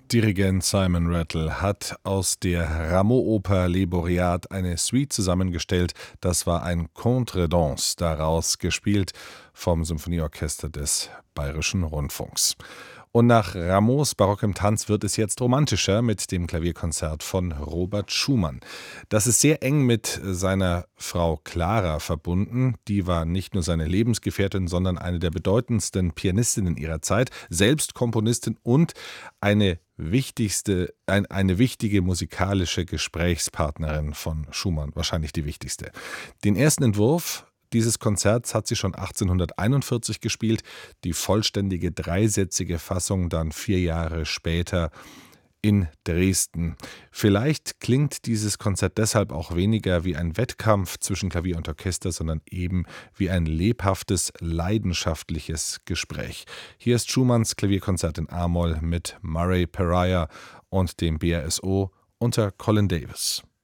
Dirigent Simon Rattle hat aus der Rameau-Oper Les Boreades eine Suite zusammengestellt. Das war ein Contredanse, daraus gespielt vom Symphonieorchester des Bayerischen Rundfunks. Und nach Rameaus barockem Tanz wird es jetzt romantischer mit dem Klavierkonzert von Robert Schumann. Das ist sehr eng mit seiner Frau Clara verbunden. Die war nicht nur seine Lebensgefährtin, sondern eine der bedeutendsten Pianistinnen ihrer Zeit, selbst Komponistin und eine wichtige musikalische Gesprächspartnerin von Schumann, wahrscheinlich die wichtigste. Den ersten Entwurf dieses Konzerts hat sie schon 1841 gespielt, die vollständige dreisätzige Fassung dann 4 Jahre später in Dresden. Vielleicht klingt dieses Konzert deshalb auch weniger wie ein Wettkampf zwischen Klavier und Orchester, sondern eben wie ein lebhaftes, leidenschaftliches Gespräch. Hier ist Schumanns Klavierkonzert in A-Moll mit Murray Pariah und dem BRSO unter Colin Davis.